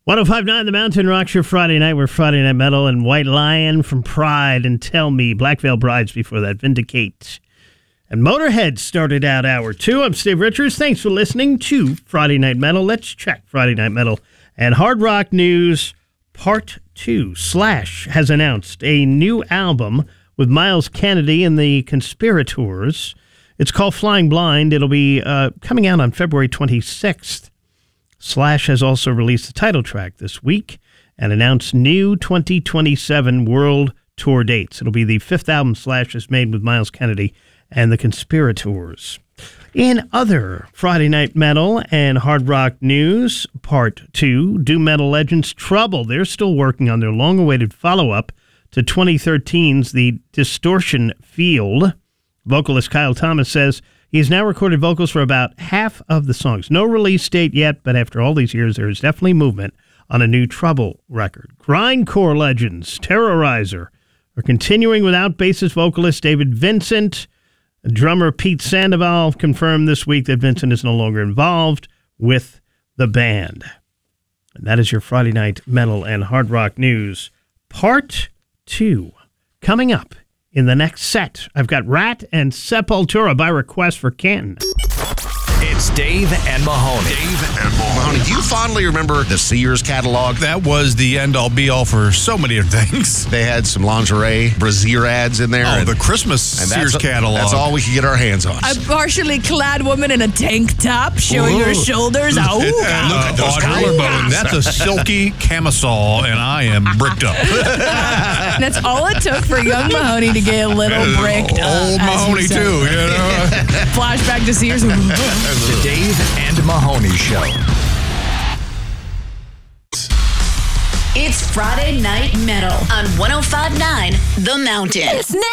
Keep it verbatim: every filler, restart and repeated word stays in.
one oh five point nine The Mountain rocks your Friday night. We're Friday Night Metal and White Lion from Pride and Tell Me. Black Veil Brides before that. Vindicate. And Motorhead started out hour two. I'm Steve Richards. Thanks for listening to Friday Night Metal. Let's check Friday Night Metal and Hard Rock News Part two. Slash has announced a new album with Miles Kennedy and the Conspirators. It's called Flying Blind. It'll be uh, coming out on February twenty-sixth. Slash has also released the title track this week and announced new twenty twenty-seven world tour dates. It'll be the fifth album Slash has made with Miles Kennedy and the Conspirators. In other Friday Night Metal and Hard Rock News, Part two, Doom Metal Legends Trouble. They're still working on their long-awaited follow-up to twenty thirteen's The Distortion Field. Vocalist Kyle Thomas says he's now recorded vocals for about half of the songs. No release date yet, but after all these years, there is definitely movement on a new Trouble record. Grindcore legends, Terrorizer, are continuing without bassist vocalist David Vincent. Drummer Pete Sandoval confirmed this week that Vincent is no longer involved with the band. And that is your Friday Night Metal and Hard Rock News, Part two. Coming up in the next set, I've got Rat and Sepultura by request for Canton. It's Dave and Mahoney. Dave and Mahoney. Do you fondly remember the Sears catalog? That was the end-all, be-all for so many things. They had some lingerie, brassiere ads in there. Oh, and, the Christmas and Sears that's, catalog. That's all we could get our hands on. A partially clad woman in a tank top showing Ooh. her shoulders. Oh, And, God. uh, at those collarbone. That's a silky camisole, and I am bricked up. That's all it took for young Mahoney to get a little bricked up. Old as Mahoney, you said. too. You know? Flashback to Sears. The Dave and Mahoney Show. It's Friday Night Metal on one oh five point nine The Mountain. It's